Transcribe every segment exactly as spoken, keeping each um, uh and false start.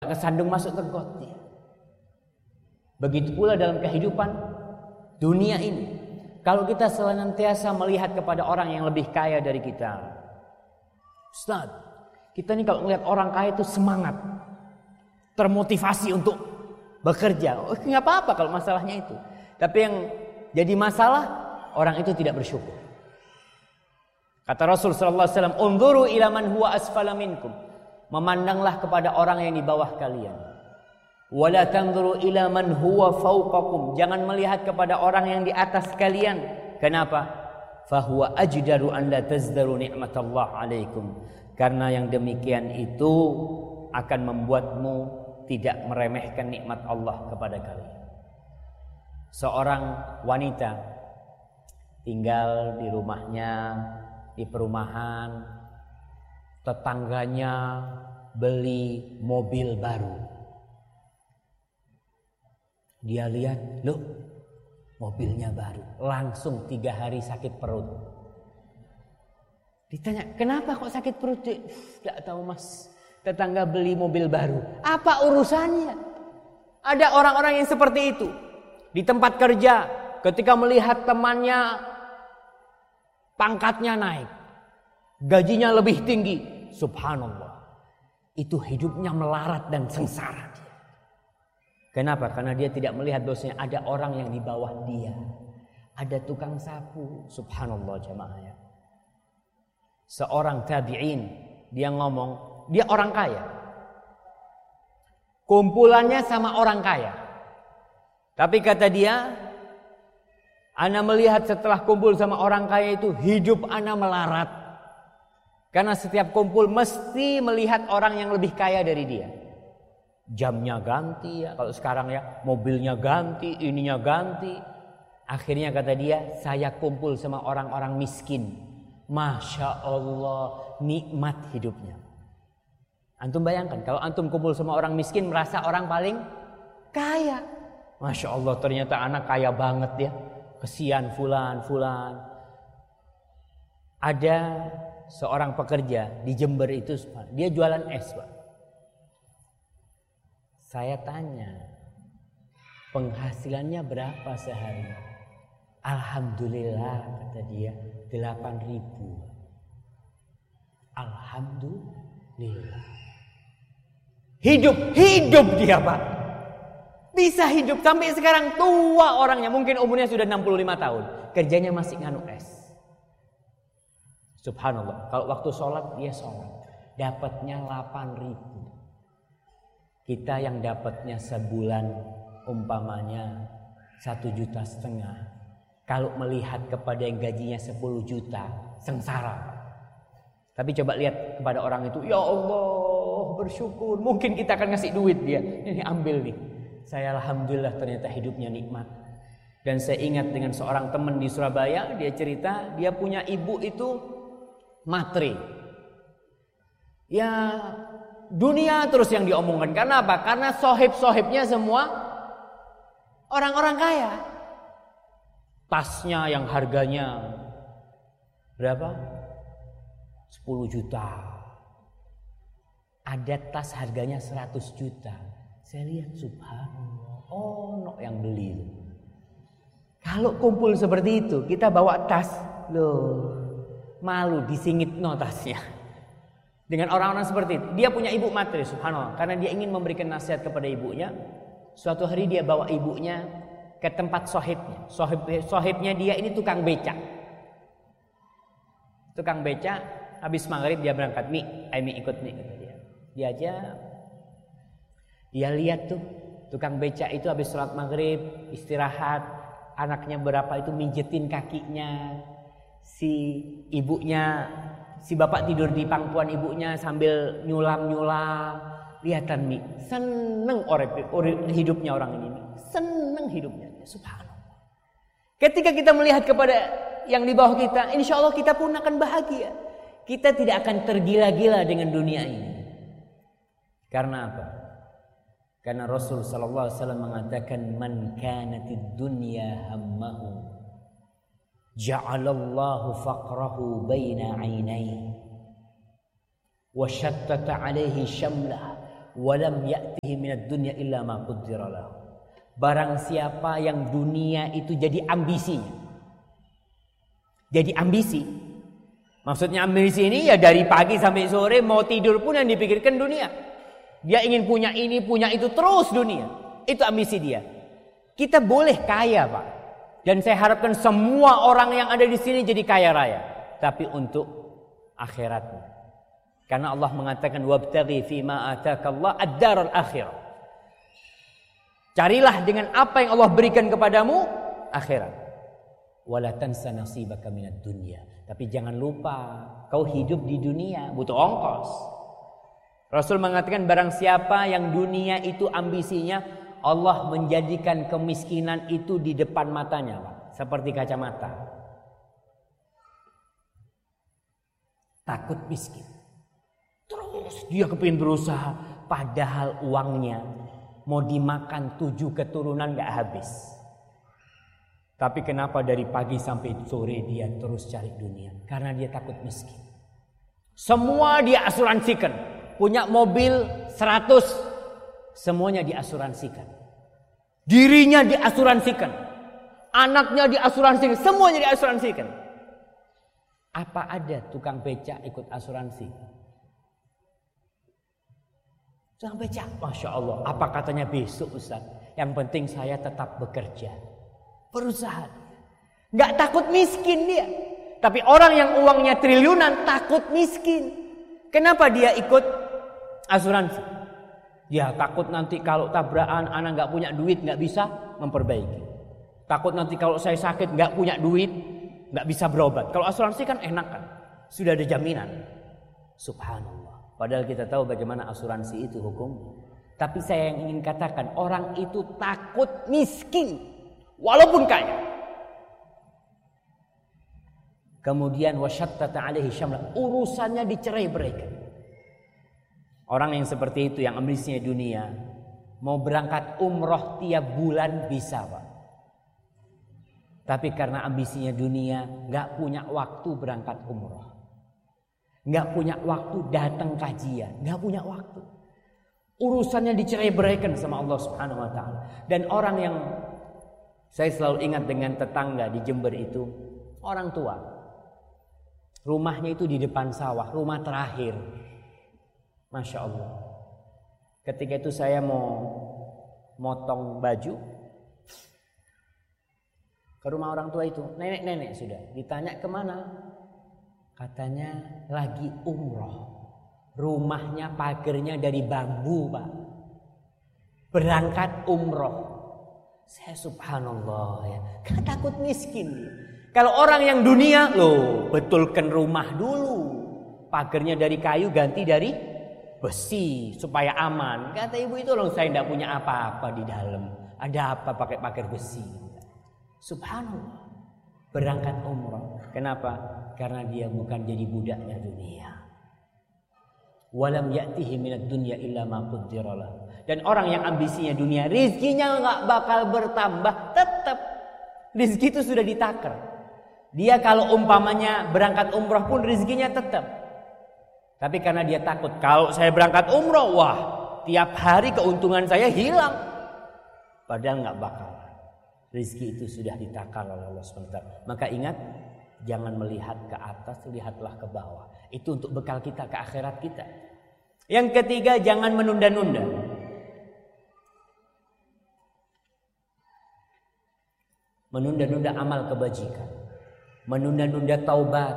nggak kesandung masuk ke got dia. Begitu pula dalam kehidupan dunia ini. Kalau kita senantiasa melihat kepada orang yang lebih kaya dari kita, Ustaz, kita nih kalau melihat orang kaya itu semangat, termotivasi untuk bekerja. Oh, nggak apa-apa kalau masalahnya itu. Tapi yang jadi masalah, orang itu tidak bersyukur. Kata Rasul sallallahu alaihi wasallam, "Unzuru ila man huwa asfala minkum." Memandanglah kepada orang yang di bawah kalian. Wala tanzuru ila man huwa fawqakum. Jangan melihat kepada orang yang di atas kalian. Kenapa? Fahuwa ajdaru an la tazdaru ni'matallah alaikum. Karena yang demikian itu akan membuatmu tidak meremehkan nikmat Allah kepada kalian. Seorang wanita tinggal di rumahnya, di perumahan, tetangganya beli mobil baru. Dia lihat, loh, mobilnya baru. Langsung tiga hari sakit perut. Ditanya, kenapa kok sakit perut? Tidak tahu mas, tetangga beli mobil baru. Apa urusannya? Ada orang-orang yang seperti itu. Di tempat kerja, ketika melihat temannya pangkatnya naik, gajinya lebih tinggi, subhanallah, itu hidupnya melarat dan sengsara. Kenapa? Karena dia tidak melihat dosanya ada orang yang di bawah dia. Ada tukang sapu, subhanallah jamaah ya. Seorang tabi'in, dia ngomong, dia orang kaya. Kumpulannya sama orang kaya. Tapi kata dia, ana melihat setelah kumpul sama orang kaya itu, hidup ana melarat. Karena setiap kumpul mesti melihat orang yang lebih kaya dari dia. Jamnya ganti ya, kalau sekarang ya mobilnya ganti, ininya ganti. Akhirnya kata dia, saya kumpul sama orang-orang miskin. Masya Allah, nikmat hidupnya. Antum bayangkan, kalau antum kumpul sama orang miskin, merasa orang paling kaya. Masya Allah, ternyata anak kaya banget ya. Kesian fulan, fulan. Ada seorang pekerja di Jember itu, dia jualan es, Pak. Saya tanya, penghasilannya berapa sehari? Alhamdulillah, kata dia, delapan ribu. Alhamdulillah. Hidup, hidup dia Pak. Bisa hidup sampai sekarang, tua orangnya. Mungkin umurnya sudah enam puluh lima tahun. Kerjanya masih nganu es. Subhanallah, kalau waktu sholat dia sholat. Dapatnya delapan ribu. Kita yang dapatnya sebulan umpamanya satu juta setengah. Kalau melihat kepada yang gajinya sepuluh juta, sengsara. Tapi coba lihat kepada orang itu, ya Allah bersyukur. Mungkin kita akan ngasih duit dia. Ini ambil nih. Saya alhamdulillah ternyata hidupnya nikmat. Dan saya ingat dengan seorang teman di Surabaya, dia cerita dia punya ibu itu matre. Ya dunia terus yang diomongkan. Karena apa? Karena sohib-sohibnya semua orang-orang kaya. Tasnya yang harganya berapa? sepuluh juta. Ada tas harganya seratus juta. Saya lihat subhanallah. Oh, no yang beli itu. Kalau kumpul seperti itu, kita bawa tas. Loh, malu disingit no tasnya. Dengan orang-orang seperti itu. Dia punya ibu matre, subhanallah. Karena dia ingin memberikan nasihat kepada ibunya. Suatu hari dia bawa ibunya ke tempat sohibnya. Sohib, sohibnya dia ini tukang becak. Tukang becak, habis maghrib dia berangkat. Mi, ayo mi ikut mi, kata dia. Dia aja, dia lihat tuh, tukang becak itu habis sholat maghrib, istirahat. Anaknya berapa itu mijetin kakinya. Si ibunya, si bapak tidur di pangkuan ibunya sambil nyulam-nyulam. Lihatan mi, seneng orep, orep hidupnya orang ini mi. Seneng hidupnya, subhanallah. Ketika kita melihat kepada yang di bawah kita, insya Allah kita pun akan bahagia. Kita tidak akan tergila-gila dengan dunia ini. Karena apa? Karena Rasul sallallahu alaihi wasallam mengatakan, man kanatid dunya hammahu ja'alallahu faqrahu baina 'ainaihi wa shattata 'alaihi syamlah walam ya'tihi minad dunya illa ma qaddara lahu. Barang siapa yang dunia itu jadi ambisinya. Jadi ambisi. Maksudnya ambisi ini ya dari pagi sampai sore mau tidur pun yang dipikirkan dunia. Dia ingin punya ini, punya itu terus dunia. Itu ambisi dia. Kita boleh kaya, Pak. Dan saya harapkan semua orang yang ada di sini jadi kaya raya. Tapi untuk akhiratnya. Karena Allah mengatakan wabtaghi fima atakallah ad-daral akhirah. Carilah dengan apa yang Allah berikan kepadamu akhirat. Wala tansa nasibaka minad dunya. Tapi jangan lupa kau hidup di dunia butuh ongkos. Rasul mengatakan barang siapa yang dunia itu ambisinya, Allah menjadikan kemiskinan itu di depan matanya, Pak. Seperti kacamata. Takut miskin. Terus dia kepingin berusaha. Padahal uangnya mau dimakan tujuh keturunan gak habis. Tapi kenapa dari pagi sampai sore dia terus cari dunia? Karena dia takut miskin. Semua dia asuransikan. Punya mobil seratus. Semuanya diasuransikan. Dirinya diasuransikan. Anaknya diasuransikan. Semuanya diasuransikan. Apa ada tukang becak ikut asuransi? Tukang becak, Masya Allah. Apa katanya besok Ustaz? Yang penting saya tetap bekerja. Berusaha. Gak takut miskin dia. Tapi orang yang uangnya triliunan takut miskin. Kenapa dia ikut asuransi? Ya takut nanti kalau tabrakan anak gak punya duit gak bisa memperbaiki. Takut nanti kalau saya sakit gak punya duit gak bisa berobat. Kalau asuransi kan enak kan. Sudah ada jaminan. Subhanallah. Padahal kita tahu bagaimana asuransi itu hukumnya. Tapi saya yang ingin katakan orang itu takut miskin. Walaupun kaya. Kemudian wasyattata alaihi syamla. Urusannya dicerai-beraikan. Orang yang seperti itu yang ambisinya dunia. Mau berangkat umroh tiap bulan bisa, Pak. Tapi karena ambisinya dunia. Gak punya waktu berangkat umroh. Gak punya waktu datang kajian. Gak punya waktu. Urusannya dicerai-beraikan sama Allah Subhanahu Wa Taala. Dan orang yang saya selalu ingat dengan tetangga di Jember itu. Orang tua. Rumahnya itu di depan sawah. Rumah terakhir. Masya Allah. Ketika itu saya mau motong baju. Ke rumah orang tua itu. Nenek-nenek sudah. Ditanya kemana? Katanya lagi umroh. Rumahnya pagernya dari bambu, Pak. Berangkat umroh. Saya subhanallah ya. Karena takut miskin. Kalau orang yang dunia, loh betulkan rumah dulu. Pagernya dari kayu ganti dari besi supaya aman. Kata ibu itu loh saya tidak punya apa-apa di dalam. Ada apa pakai pagar besi? Subhanallah. Berangkat umroh. Kenapa? Karena dia bukan jadi budaknya dunia. Walam ya'tihi minad dunya illa ma qaddara lahu. Dan orang yang ambisinya dunia, rizkinya nggak bakal bertambah, tetap rizki itu sudah ditakar. Dia kalau umpamanya berangkat umroh pun rizkinya tetap. Tapi karena dia takut kalau saya berangkat umroh, wah tiap hari keuntungan saya hilang. Padahal nggak bakal. Rizki itu sudah ditakar oleh Allah subhanahu wa taala. Maka ingat, jangan melihat ke atas, lihatlah ke bawah. Itu untuk bekal kita ke akhirat kita. Yang ketiga, jangan menunda-nunda. Menunda-nunda amal kebajikan. Menunda-nunda taubat.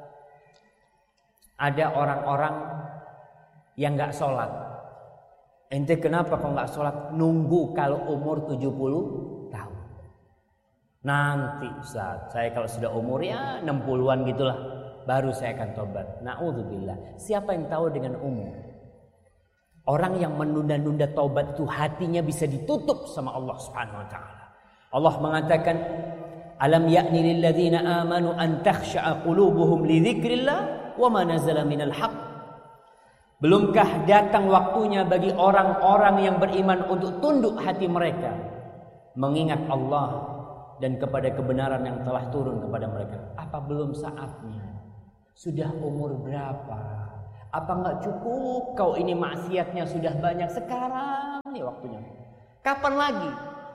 Ada orang-orang yang gak sholat. Ente kenapa kok gak sholat? Nunggu kalau umur tujuh puluh tahun. Nanti Ustaz, saya kalau sudah umur ya enam puluhan gitulah, baru saya akan taubat. Na'udzubillah. Siapa yang tahu dengan umur? Orang yang menunda-nunda taubat itu hatinya bisa ditutup sama Allah Subhanahu wa taala. Allah mengatakan, "Alam ya'ni lil ladzina amanu an takhsha'a qulubuhum li dzikrillah wa ma nazala minal haqq." Belumkah datang waktunya bagi orang-orang yang beriman untuk tunduk hati mereka mengingat Allah dan kepada kebenaran yang telah turun kepada mereka? Apa belum saatnya? Sudah umur berapa? Apa enggak cukup kau ini maksiatnya sudah banyak, sekarang nih waktunya. Kapan lagi?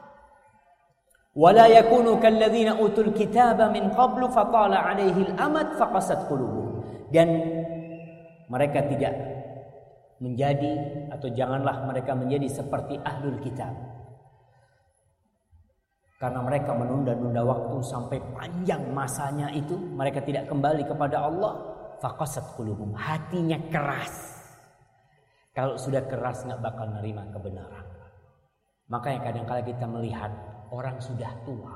Wala yakunu kalladzina utul kitaba min qablu fatala 'alaihi al-amad faqasat qulubuhum. Dan mereka tidak menjadi atau janganlah mereka menjadi seperti ahlul kitab. Karena mereka menunda-nunda waktu sampai panjang masanya itu, mereka tidak kembali kepada Allah, faqasat qulubuhum, hatinya keras. Kalau sudah keras nggak bakal nerima kebenaran. Makanya kadang-kala kita melihat orang sudah tua,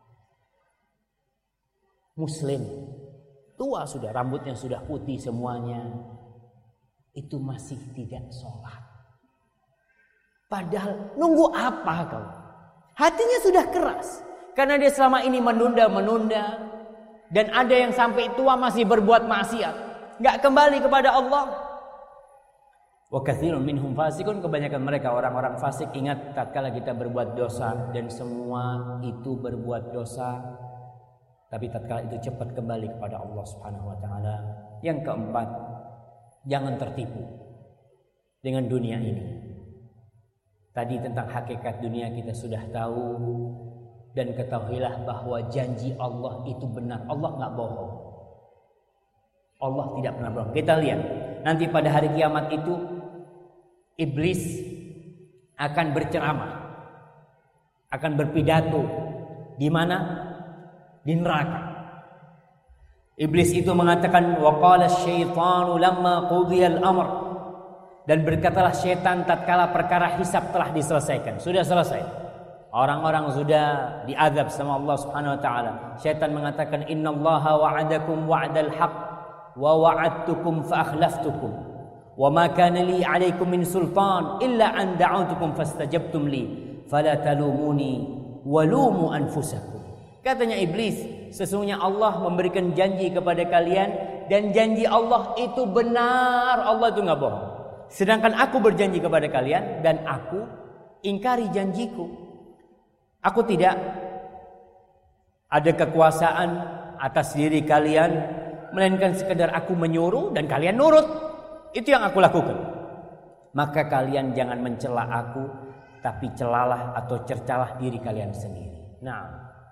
muslim, tua sudah, rambutnya sudah putih semuanya, itu masih tidak sholat. Padahal nunggu apa kau? Hatinya sudah keras karena dia selama ini menunda-menunda, dan ada yang sampai tua masih berbuat maksiat, nggak kembali kepada Allah. Wa katsirun minhum fasikun, kebanyakan mereka orang-orang fasik. Ingat, tatkala kita berbuat dosa, dan semua itu berbuat dosa, tapi tatkala itu cepat kembali kepada Allah Subhanahu wa taala. Yang keempat, jangan tertipu dengan dunia ini. Tadi tentang hakikat dunia kita sudah tahu, dan ketahuilah bahwa janji Allah itu benar. Allah nggak bohong. Allah tidak pernah bohong. Kita lihat nanti pada hari kiamat itu iblis akan berceramah, akan berpidato. Di mana? Di neraka. Iblis itu mengatakan, wa qala asy-syaitanu lamma qudiya al-amr, dan berkatalah syaitan tatkala perkara hisab telah diselesaikan, sudah selesai, orang-orang sudah diazab sama Allah Subhanahu wa taala. Syaitan mengatakan, innallaha wa'adakum wa'dal haqq wa wa'adtukum fa akhlaftukum wa ma kana li 'alaikum min sultan illa an da'awtukum fastajabtum li fala talumuni walumu anfusakum. Katanya iblis, sesungguhnya Allah memberikan janji kepada kalian, dan janji Allah itu benar. Allah itu enggak bohong. Sedangkan aku berjanji kepada kalian dan aku ingkari janjiku. Aku tidak ada kekuasaan atas diri kalian, melainkan sekedar aku menyuruh dan kalian nurut. Itu yang aku lakukan. Maka kalian jangan mencela aku, tapi celalah atau cercalah diri kalian sendiri. Nah,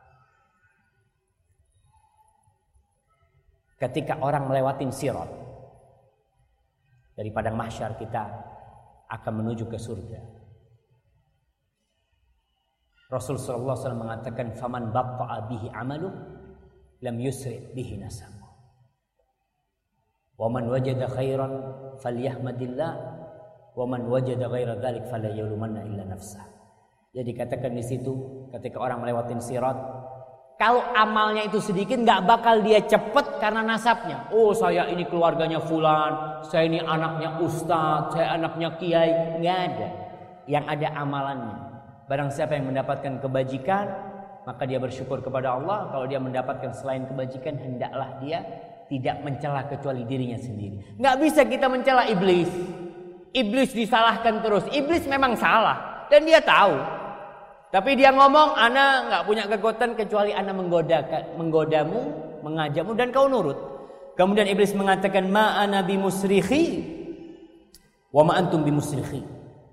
ketika orang melewatin sirat dari padang mahsyar, kita akan menuju ke surga. Rasul sallallahu alaihi wasallam mengatakan, faman batta'a bihi amaluh lam yusri bihi nasabuh. Wa man wajada khairan falyahmadillah wa man wajada ghaira dzalik fala yalumanna illa nafsah. Jadi katakan di situ, ketika orang melewatin sirat, kalau amalnya itu sedikit, nggak bakal dia cepet karena nasabnya. Oh, saya ini keluarganya fulan, saya ini anaknya ustadz, saya anaknya kiai. Nggak ada. Yang ada amalannya. Barang siapa yang mendapatkan kebajikan, maka dia bersyukur kepada Allah. Kalau dia mendapatkan selain kebajikan, hendaklah dia tidak mencela kecuali dirinya sendiri. Nggak bisa kita mencela iblis. Iblis disalahkan terus. Iblis memang salah dan dia tahu. Tapi dia ngomong, ana nggak punya kekuatan kecuali ana menggoda, menggodamu, mengajakmu, dan kau nurut. Kemudian iblis mengatakan, ma ana bimusrikhi wa ma antum bimusrikhi.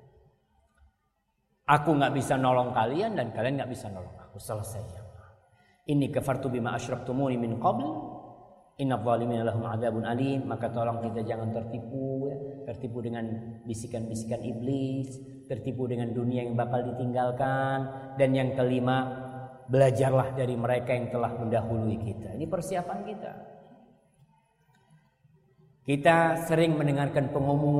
Aku nggak bisa nolong kalian dan kalian nggak bisa nolong aku. Selesai. Ini kafartu bima asyraktumuni min qabl inna zalimina lahum adzabun alim. Maka tolong kita jangan tertipu, ya. Tertipu dengan bisikan-bisikan iblis, tertipu dengan dunia yang bakal ditinggalkan. Dan yang kelima, belajarlah dari mereka yang telah mendahului kita. Ini persiapan kita. Kita sering mendengarkan pengumuman